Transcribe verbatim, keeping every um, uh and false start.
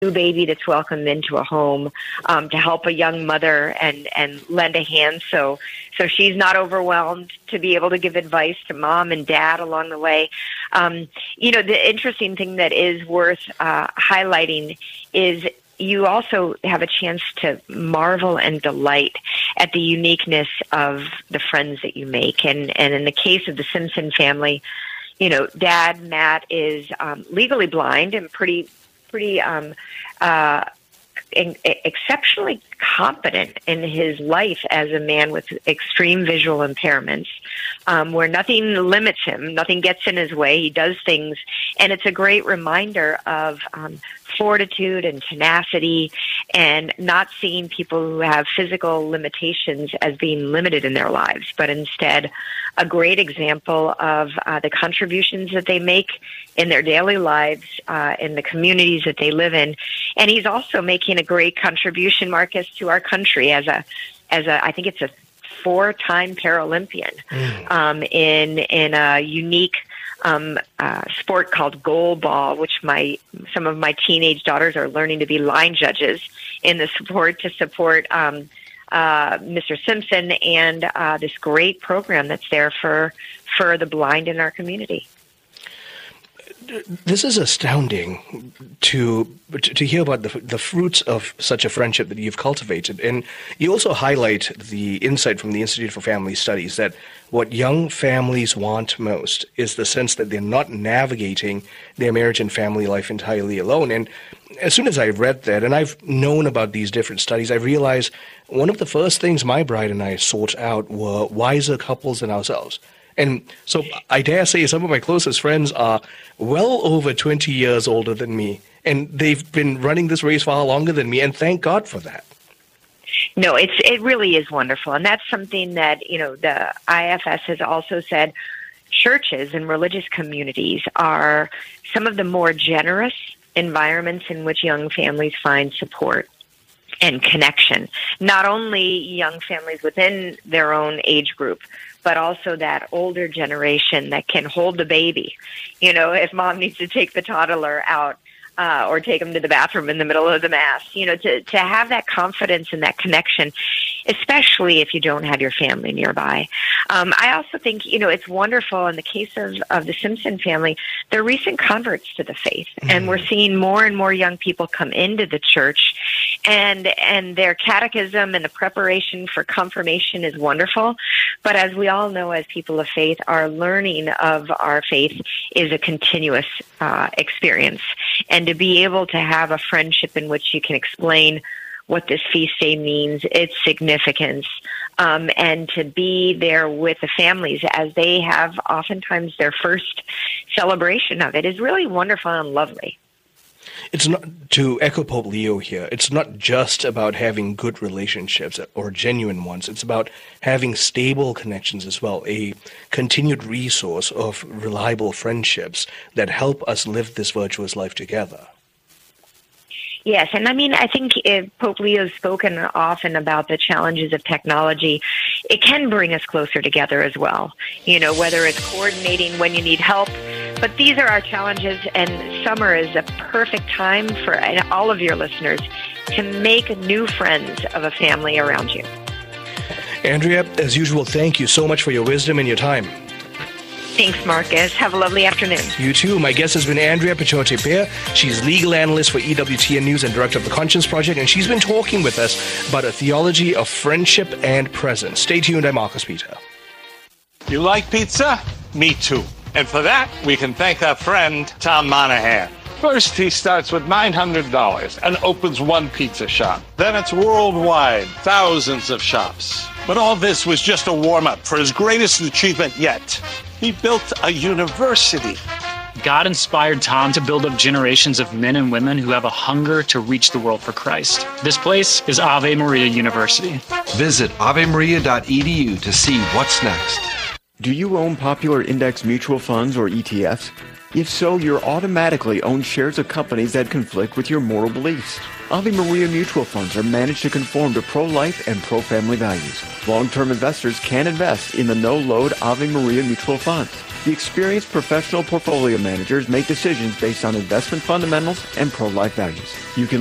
new baby that's welcomed into a home, um, to help a young mother and, and lend a hand so so she's not overwhelmed, to be able to give advice to mom and dad along the way. Um, you know, the interesting thing that is worth uh, highlighting is you also have a chance to marvel and delight at the uniqueness of the friends that you make. And, and in the case of the Simpson family, you know, Dad, Matt, is um, legally blind and pretty, pretty um, uh, in, exceptionally competent in his life as a man with extreme visual impairments, um, where nothing limits him, nothing gets in his way. He does things, and it's a great reminder of um, fortitude and tenacity, and not seeing people who have physical limitations as being limited in their lives, but instead a great example of uh, the contributions that they make in their daily lives, uh, in the communities that they live in. And he's also making a great contribution, Marcus, to our country as a, as a, I think it's a four-time Paralympian, mm. um, in in a unique um, uh, sport called goalball, which my some of my teenage daughters are learning to be line judges in the sport to support um, uh, Mister Simpson and uh, this great program that's there for for the blind in our community. This is astounding to to hear about the the fruits of such a friendship that you've cultivated. And you also highlight the insight from the Institute for Family Studies that what young families want most is the sense that they're not navigating their marriage and family life entirely alone. And as soon as I read that, and I've known about these different studies, I realized one of the first things my bride and I sought out were wiser couples than ourselves. And so I dare say some of my closest friends are well over twenty years older than me, and they've been running this race far longer than me, and thank God for that. No, it's it really is wonderful, and that's something that, you know, the I F S has also said. Churches and religious communities are some of the more generous environments in which young families find support and connection. Not only young families within their own age group, but also that older generation that can hold the baby. You know, if mom needs to take the toddler out uh, or take him to the bathroom in the middle of the mass, you know, to, to have that confidence and that connection, especially if you don't have your family nearby. Um, I also think, you know, it's wonderful in the case of, of the Simpson family, they're recent converts to the faith. Mm-hmm. And we're seeing more and more young people come into the church, and and their catechism and the preparation for confirmation is wonderful. But as we all know, as people of faith, our learning of our faith is a continuous uh, experience. And to be able to have a friendship in which you can explain what this feast day means, its significance, um, and to be there with the families as they have oftentimes their first celebration of it is really wonderful and lovely. It's not, to echo Pope Leo here, it's not just about having good relationships or genuine ones. It's about having stable connections as well, a continued resource of reliable friendships that help us live this virtuous life together. Yes, and I mean, I think if Pope Leo's spoken often about the challenges of technology. It can bring us closer together as well, you know, whether it's coordinating when you need help. But these are our challenges, and summer is a perfect time for all of your listeners to make new friends of a family around you. Andrea, as usual, thank you so much for your wisdom and your time. Thanks, Marcus. Have a lovely afternoon. You too. My guest has been Andrea Pichote-Peer. She's legal analyst for E W T N News and director of the Conscience Project, and she's been talking with us about a theology of friendship and presence. Stay tuned. I'm Marcus Peter. You like pizza? Me too. And for that, we can thank our friend, Tom Monahan. First, he starts with nine hundred dollars and opens one pizza shop. Then it's worldwide, thousands of shops. But all this was just a warm-up for his greatest achievement yet. He built a university. God inspired Tom to build up generations of men and women who have a hunger to reach the world for Christ. This place is Ave Maria University. Visit ave maria dot e d u to see what's next. Do you own popular index mutual funds or E T Fs? If so, you're automatically own shares of companies that conflict with your moral beliefs. Ave Maria mutual funds are managed to conform to pro-life and pro-family values. Long-term investors can invest in the no-load Ave Maria mutual funds. The experienced professional portfolio managers make decisions based on investment fundamentals and pro-life values. You can